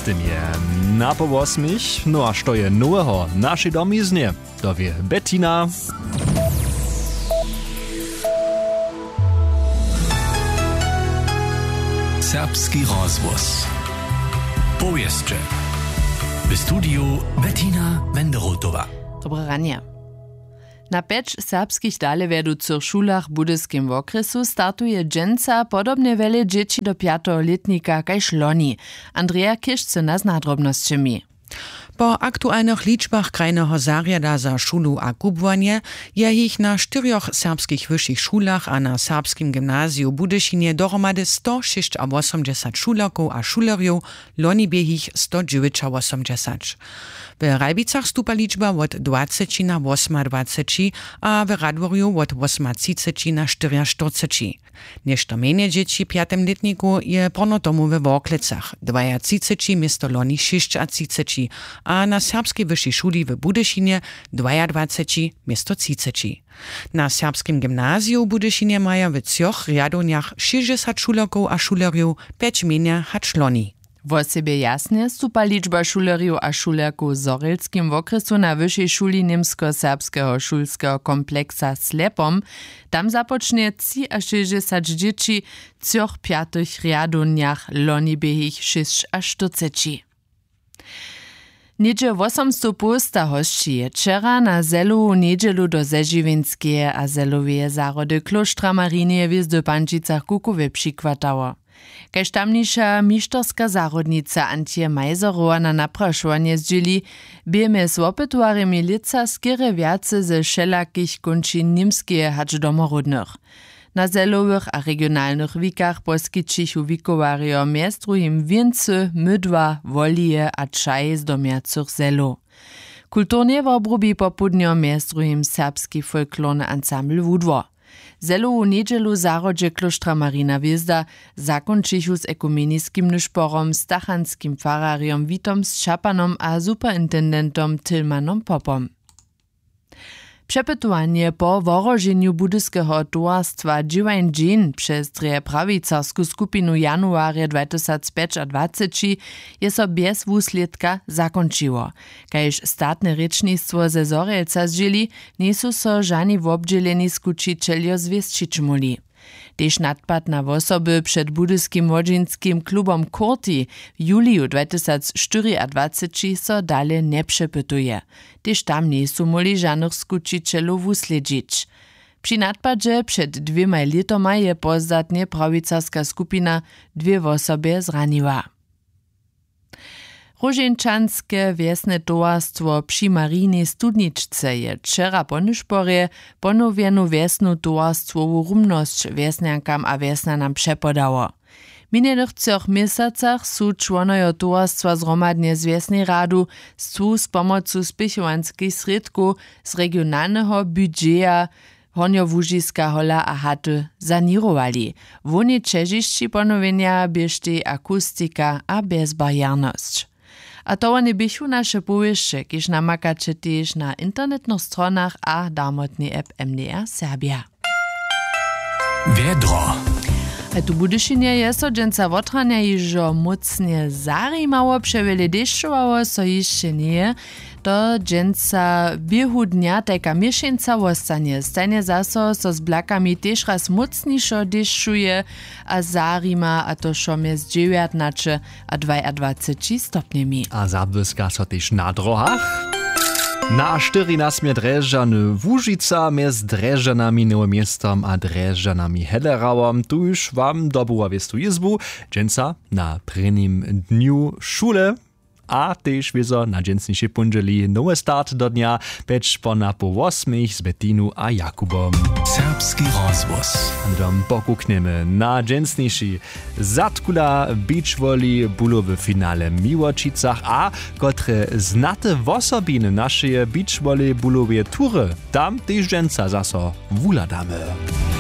Stymie. Na po 8, no a što je nowego naszej domiznie, to wie Bettina. Serbski rozwóz. Powieszcze. W studiu Bettina Wenderotowa. Dobre ranie. Na 5 serbskich dalej vedúcich šulach v budyskim okresu startuje dženca podobne vele dzieci do 5-letnika kaž loni. Andrea Kišce nas nadrobnosćemi. Po aktualnych liczbach krajnego zariada za szulu a kubłanie je ich na 4 serbskich wyższych szulach a na serbskim gimnazju w Budyszynie dohromady 186 szulaków a szulerjów, loni bie ich 189. W Rajbicach stupa liczba od 20 na 28, a w Radworju od 38 na 44. Nešto menie dzieci 5-letniku je porno tomu we Worklecach, 32 miesto loni 36, a na serbskiej wyższej szuli w Budyszynie 22 miesto 30. Na serbskim gimnazju w Budyszynie maja w 3 riadoniach 60 šulerków a szulerjów, 5 menia hacz loni. Wo siebie jasne stupa liczba šulerjów a szulerków w Zorelskim okresu na wyższej szuli niemsko-serbskiego szulskiego kompleksa Slepom. Tam zapocznie 60 dzieci w 3-5 riadoniach, loni bie ich 46. Niedzie 800 posta hości je wczera na zelowu niedzielu do Zeživinskie a zelowie zarody Kloštra Marinieje w Pančicach Kukowie przykładało. Kaž tamniejsza misztorska zarodnica Antje Majzerowa na napraszanie zdzieli, bijemy z opytuaremi lica skiery wiace ze wszelakich kończyn niemskie hacz domorodnych. Na zelowych a regionalnych wikach poskičichu wikowario miest drugim więcy, mydła, wolije a czaj z domiacych zelo. Kulturnie w obrobi popudnio miest drugim serbski folklorny ansambl Wudwo. Zelowu niedzielu zarodzie Kloštra Marina Wizda zakończychu z ekumeniskim nyszporom, stachanskim farariom Witom Szapanom a superintendentom Tilmanom Popom. Przepytowanie po worożeniu budyskiego towarstwa Dziwain Dżin przez prawicarsku skupinu januaria 2025 je so bez wusledka zakończyło. Kaž statne rečnictwo ze Zorelca zdzieli, nisu so żani wobdzieleni skučiteljo zwieszczyć moli. Tež nadpad na osoby przed budyskim młodzieńskim klubom Kurti w juliu 2024 so dalej nie przepytuje. Tež tam nisu moli żanych skučitelów usledzić. Przy nadpadzie przed 2 letoma je pozdatnie prawicarska skupina 2 osoby zraniła. Roženčanske wiesne towarstwo przy Marini Studniczce je wczera po nyszporje ponowienu wiesnu towarstwową rumnosć wiesniankam a wiesnanam przepodało. W minionych 3 miesacach su członojo towarstwa zromadnie z wiesnej radu z pomocą spichowanskich środków z regionalnego budżetu Hornjo-Łužiska hola a haty sanirowali. Woni čežišći ponowienia bieżty akustika a bezbarierność. A to one bychu nasze powieszcze, kiż namakacie też na internetnych stronach a damotny app MDR Serbia. Vedro. A tu Budyszynie je so dženca wotrania iżo mocnie zarimało, przewele deszczowało, so jeszcze nie. To dženca biehu dnia taka mieszęca wostanie. Stanie zaso so z blakami też raz mocniejszo deszczuje a zarima, a to šo mjez 19 a 22 stopniami. A zabłyska so też na drogach. Na 14 Dreżany Łužica mjez Dreżanami Nowym Miestom a Dreżanami Hellerawom. Tu już wam dobyła wiestu izbu, dženca na prvním dniu szule. A też wieso na dżęsniejszej pundzeli nowy start do dnia, 5 po 8 z Bettinu a Jakubom. Serbski rozwóz. A dom pokukniemy na dżęsniejszej Zatkula beach volley było w finale Miłočicach, a kotre znate wosobiny naszej beach volley bulowej tury, tam też dżęca zaso wuladamy.